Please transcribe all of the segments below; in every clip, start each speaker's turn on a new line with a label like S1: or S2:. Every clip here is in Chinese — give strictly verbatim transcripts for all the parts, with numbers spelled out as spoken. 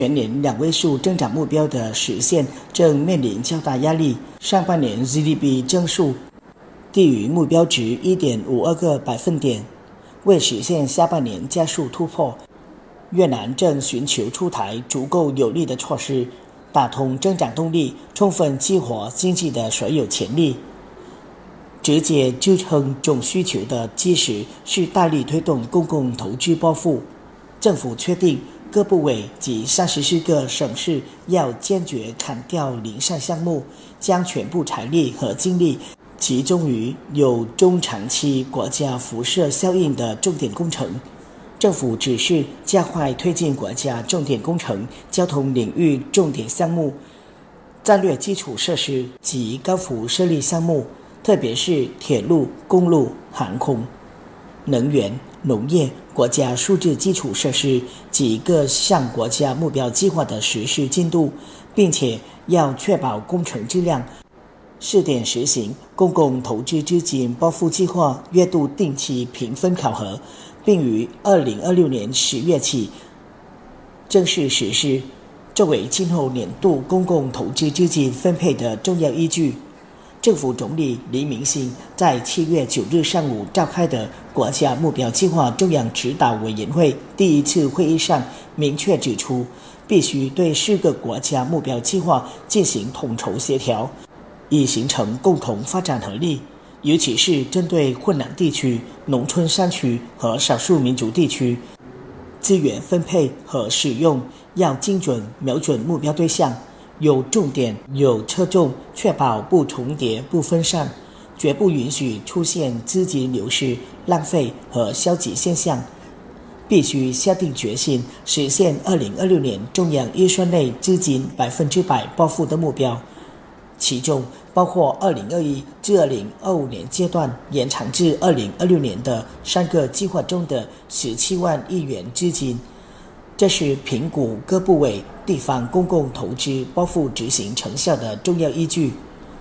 S1: 全年两位数增长目标的实现正面临较大压力。上半年 G D P 增速低于目标值 一点五二 个百分点。为实现下半年加速突破，越南正寻求出台足够有力的措施，打通增长动力，充分激活经济的所有潜力。直接支撑总需求的基石是大力推动公共投资拨付。政府确定各部委及三十四个省市要坚决砍掉零散项目，将全部财力和精力集中于有中长期国家辐射效应的重点工程。政府指示加快推进国家重点工程、交通领域重点项目、战略基础设施及高辐射力项目，特别是铁路、公路、航空、能源、农业、国家数字基础设施及各项国家目标计划的实施进度，并且要确保工程质量。试点实行公共投资资金拨付计划月度定期评分考核，并于二零二六年十月起正式实施，作为今后年度公共投资资金分配的重要依据。政府总理黎明星在七月九日上午召开的国家目标计划中央指导委员会第一次会议上明确指出，必须对四个国家目标计划进行统筹协调，以形成共同发展合力，尤其是针对困难地区、农村山区和少数民族地区，资源分配和使用要精准瞄准目标对象，有重点有侧重，确保不重叠不分散，绝不允许出现资金流失、浪费和消极现象。必须下定决心实现二零二六年中央预算内资金百分之百拨付的目标，其中包括二零二一至二零二五年阶段延长至二零二六年的三个计划中的十七万亿元资金。这是评估各部委地方公共投资拨付执行成效的重要依据。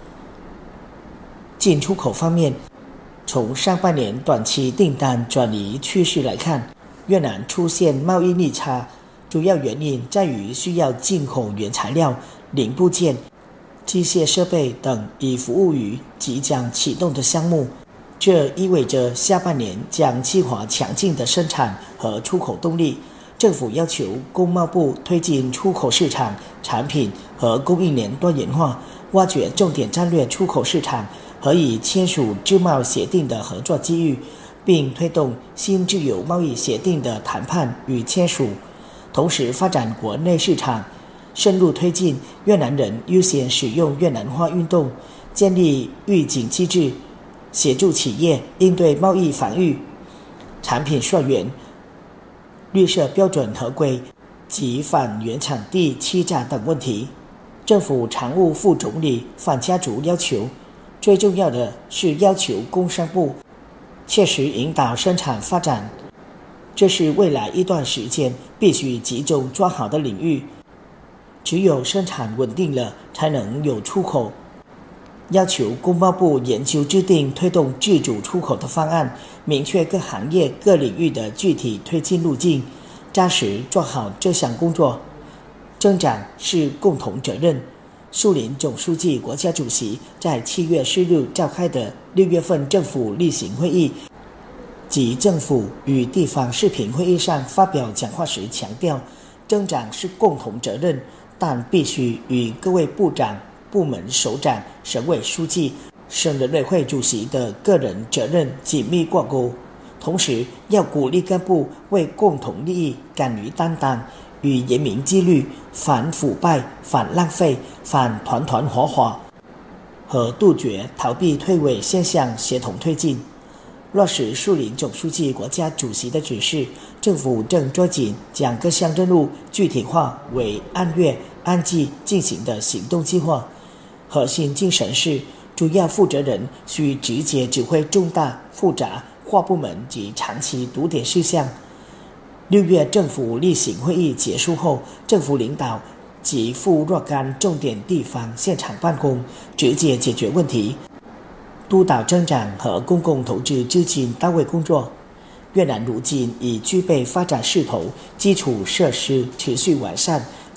S1: 进出口方面，从上半年短期订单转移趋势来看，越南出现贸易逆差，主要原因在于需要进口原材料、零部件、机械设备等以服务于即将启动的项目。这意味着下半年将激活强劲的生产和出口动力。政府要求工贸部推进出口市场、产品和供应链多元化，挖掘重点战略出口市场和已签署自贸协定的合作机遇，并推动新自由贸易协定的谈判与签署，同时发展国内市场，深入推进越南人优先使用越南化运动，建立预警机制，协助企业应对贸易防御、产品溯源、绿色标准合规及反原产地欺诈等问题。政府常务副总理范家竹要求，最重要的是要求工商部切实引导生产发展，这是未来一段时间必须集中抓好的领域。只有生产稳定了，才能有出口。要求工贸部研究制定推动自主出口的方案，明确各行业各领域的具体推进路径，扎实做好这项工作。增长是共同责任。树林总书记、国家主席在七月四日召开的六月份政府例行会议及政府与地方视频会议上发表讲话时强调，增长是共同责任，但必须与各位部长、部门首长、省委书记、省人委会主席的个人责任紧密挂钩，同时要鼓励干部为共同利益敢于担当，与严明纪律、反腐败、反浪费、反团团伙伙和杜绝逃避退位现象协同推进。落实树林总书记、国家主席的指示，政府正抓紧将各项任务具体化为按月、按季进行的行动计划。核心精神是，主要负责人需直接指挥重大、复杂、跨部门及长期堵点事项。六月政府例行会议结束后，政府领导即赴若干重点地方现场办公，直接解决问题，督导增长和公共投资资金到位工作。越南如今已具备发展势头，基础设施持续完善，